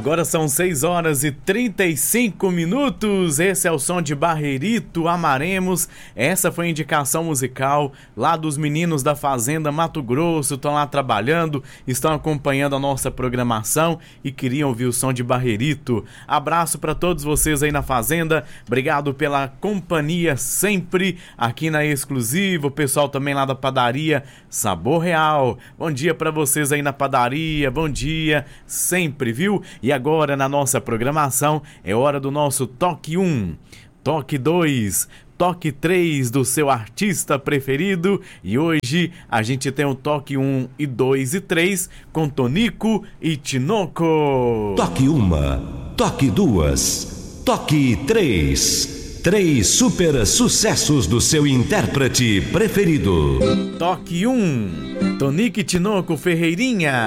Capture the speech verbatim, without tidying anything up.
Agora são seis horas e trinta e cinco minutos. Esse é o som de Barreirito, Amaremos. Essa foi a indicação musical lá dos meninos da Fazenda Mato Grosso. Estão lá trabalhando, estão acompanhando a nossa programação e queriam ouvir o som de Barreirito. Abraço para todos vocês aí na Fazenda. Obrigado pela companhia sempre aqui na Exclusiva. O pessoal também lá da padaria Sabor Real. Bom dia para vocês aí na padaria. Bom dia sempre, viu? E agora na nossa programação é hora do nosso Toque um, Toque dois, Toque três do seu artista preferido. E hoje a gente tem o Toque um e dois e três com Tonico e Tinoco. Toque uma, Toque duas, Toque três. Três super sucessos do seu intérprete preferido. Toque um, Tonico e Tinoco Ferreirinha.